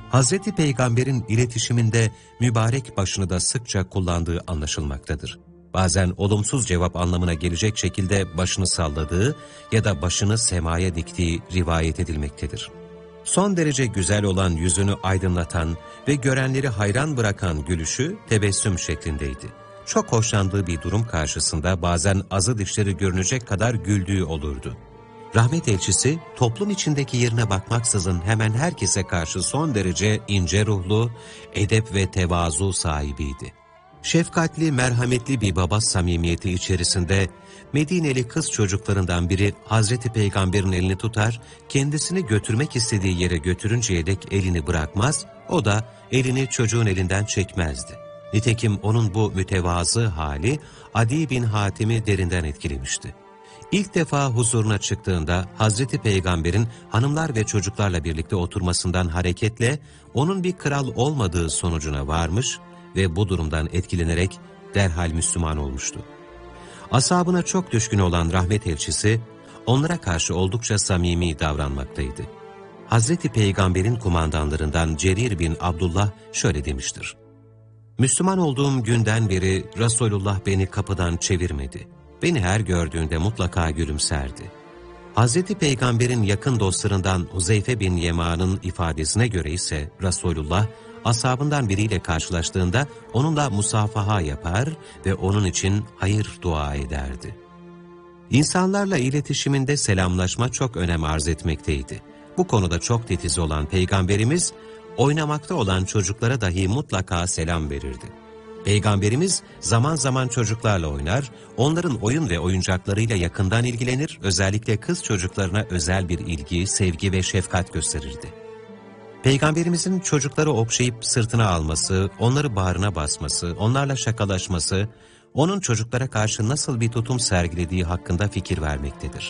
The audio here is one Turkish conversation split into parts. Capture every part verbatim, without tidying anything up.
Hazreti Peygamber'in iletişiminde mübarek başını da sıkça kullandığı anlaşılmaktadır. Bazen olumsuz cevap anlamına gelecek şekilde başını salladığı ya da başını semaya diktiği rivayet edilmektedir. Son derece güzel olan yüzünü aydınlatan ve görenleri hayran bırakan gülüşü tebessüm şeklindeydi. Çok hoşlandığı bir durum karşısında bazen azı dişleri görünecek kadar güldüğü olurdu. Rahmet elçisi toplum içindeki yerine bakmaksızın hemen herkese karşı son derece ince ruhlu, edep ve tevazu sahibiydi. Şefkatli, merhametli bir baba samimiyeti içerisinde Medineli kız çocuklarından biri Hazreti Peygamber'in elini tutar, kendisini götürmek istediği yere götürünceye dek elini bırakmaz, o da elini çocuğun elinden çekmezdi. Nitekim onun bu mütevazı hali Adi bin Hatim'i derinden etkilemişti. İlk defa huzuruna çıktığında Hazreti Peygamber'in hanımlar ve çocuklarla birlikte oturmasından hareketle onun bir kral olmadığı sonucuna varmış ve bu durumdan etkilenerek derhal Müslüman olmuştu. Ashabına çok düşkün olan rahmet elçisi onlara karşı oldukça samimi davranmaktaydı. Hazreti Peygamber'in kumandanlarından Cerir bin Abdullah şöyle demiştir: Müslüman olduğum günden beri Resulullah beni kapıdan çevirmedi. Beni her gördüğünde mutlaka gülümserdi. Hazreti Peygamber'in yakın dostlarından Huzeyfe bin Yeman'ın ifadesine göre ise Resulullah, ashabından biriyle karşılaştığında onunla musafaha yapar ve onun için hayır dua ederdi. İnsanlarla iletişiminde selamlaşma çok önem arz etmekteydi. Bu konuda çok titiz olan Peygamberimiz, oynamakta olan çocuklara dahi mutlaka selam verirdi. Peygamberimiz zaman zaman çocuklarla oynar, onların oyun ve oyuncaklarıyla yakından ilgilenir, özellikle kız çocuklarına özel bir ilgi, sevgi ve şefkat gösterirdi. Peygamberimizin çocukları okşayıp sırtına alması, onları bağrına basması, onlarla şakalaşması, onun çocuklara karşı nasıl bir tutum sergilediği hakkında fikir vermektedir.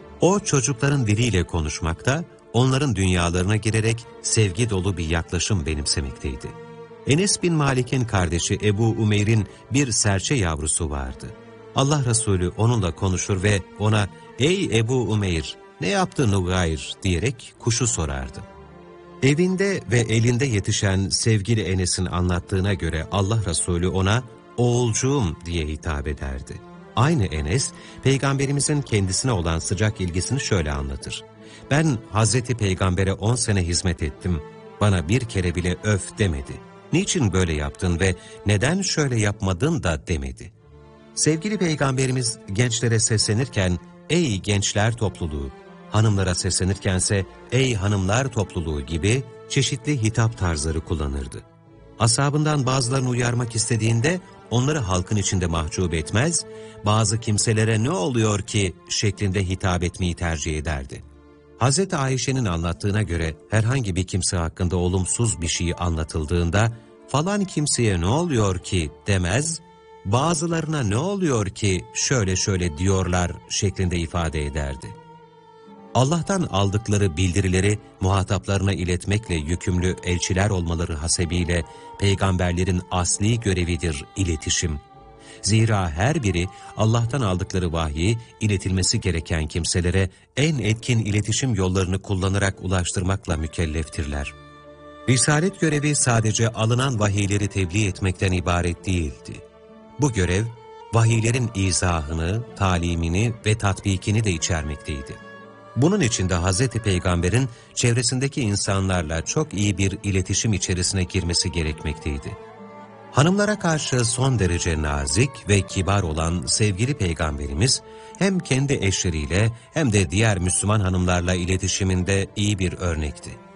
O çocukların diliyle konuşmakta, onların dünyalarına girerek sevgi dolu bir yaklaşım benimsemekteydi. Enes bin Malik'in kardeşi Ebu Umeyr'in bir serçe yavrusu vardı. Allah Resulü onunla konuşur ve ona "Ey Ebu Umeyr, ne yaptı Nugayr?" diyerek kuşu sorardı. Evinde ve elinde yetişen sevgili Enes'in anlattığına göre Allah Resulü ona "Oğulcuğum" diye hitap ederdi. Aynı Enes, Peygamberimizin kendisine olan sıcak ilgisini şöyle anlatır: "Ben Hazreti Peygamber'e on sene hizmet ettim. Bana bir kere bile öf demedi. Niçin böyle yaptın ve neden şöyle yapmadın da demedi." Sevgili Peygamberimiz gençlere seslenirken "Ey gençler topluluğu", hanımlara seslenirkense "Ey hanımlar topluluğu" gibi çeşitli hitap tarzları kullanırdı. Ashabından bazılarını uyarmak istediğinde onları halkın içinde mahcup etmez, bazı kimselere "Ne oluyor ki?" şeklinde hitap etmeyi tercih ederdi. Hazreti Ayşe'nin anlattığına göre herhangi bir kimse hakkında olumsuz bir şey anlatıldığında "Falan kimseye ne oluyor ki?" demez, bazılarına "Ne oluyor ki şöyle şöyle diyorlar" şeklinde ifade ederdi. Allah'tan aldıkları bildirileri muhataplarına iletmekle yükümlü elçiler olmaları hasebiyle peygamberlerin asli görevidir iletişim. Zira her biri Allah'tan aldıkları vahyi iletilmesi gereken kimselere en etkin iletişim yollarını kullanarak ulaştırmakla mükelleftirler. Risalet görevi sadece alınan vahiyleri tebliğ etmekten ibaret değildi. Bu görev, vahiylerin izahını, talimini ve tatbikini de içermekteydi. Bunun için de Hazreti Peygamber'in çevresindeki insanlarla çok iyi bir iletişim içerisine girmesi gerekmekteydi. Hanımlara karşı son derece nazik ve kibar olan sevgili Peygamberimiz, hem kendi eşleriyle hem de diğer Müslüman hanımlarla iletişiminde iyi bir örnekti.